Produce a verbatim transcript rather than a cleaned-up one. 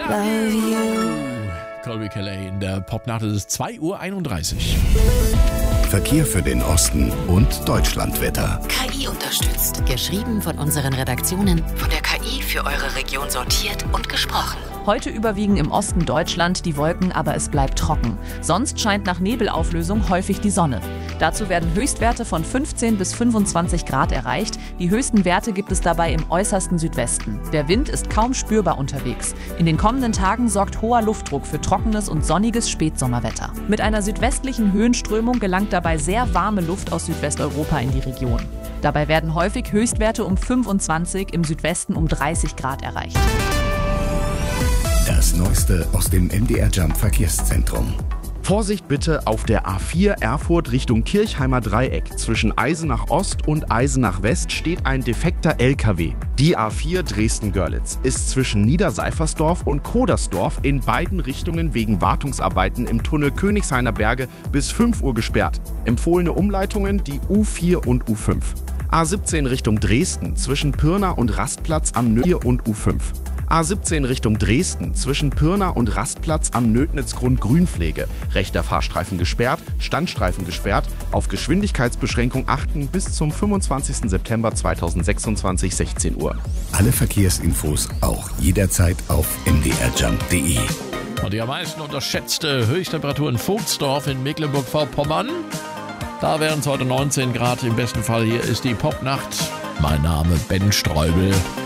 love you. Colby Kelly in der Popnacht. Es ist zwei Uhr einunddreißig. Verkehr für den Osten und Deutschlandwetter. K I unterstützt. Geschrieben von unseren Redaktionen. Von der K I für eure Region sortiert und gesprochen. Heute überwiegen im Osten Deutschland die Wolken, aber es bleibt trocken. Sonst scheint nach Nebelauflösung häufig die Sonne. Dazu werden Höchstwerte von fünfzehn bis fünfundzwanzig Grad erreicht. Die höchsten Werte gibt es dabei im äußersten Südwesten. Der Wind ist kaum spürbar unterwegs. In den kommenden Tagen sorgt hoher Luftdruck für trockenes und sonniges Spätsommerwetter. Mit einer südwestlichen Höhenströmung gelangt dabei sehr warme Luft aus Südwesteuropa in die Region. Dabei werden häufig Höchstwerte um fünfundzwanzig, im Südwesten um dreißig Grad erreicht. Das Neueste aus dem M D R Jump Verkehrszentrum. Vorsicht bitte auf der A vier Erfurt Richtung Kirchheimer Dreieck. Zwischen Eisenach Ost und Eisenach West steht ein defekter L K W. Die A vier Dresden-Görlitz ist zwischen Niederseifersdorf und Kodersdorf in beiden Richtungen wegen Wartungsarbeiten im Tunnel Königshainer Berge bis fünf Uhr gesperrt. Empfohlene Umleitungen die U vier und U fünf. A siebzehn Richtung Dresden zwischen Pirna und Rastplatz am Nö und U fünf. A siebzehn Richtung Dresden zwischen Pirna und Rastplatz am Nödnitzgrund Grünpflege. Rechter Fahrstreifen gesperrt, Standstreifen gesperrt. Auf Geschwindigkeitsbeschränkung achten bis zum fünfundzwanzigsten September zweitausendsechsundzwanzig, sechzehn Uhr. Alle Verkehrsinfos auch jederzeit auf m d r jump punkt d e. Und die am meisten unterschätzte Höchsttemperatur in Vogtsdorf in Mecklenburg-Vorpommern. Da wären es heute neunzehn Grad im besten Fall. Hier ist die Popnacht. Mein Name Ben Streubel.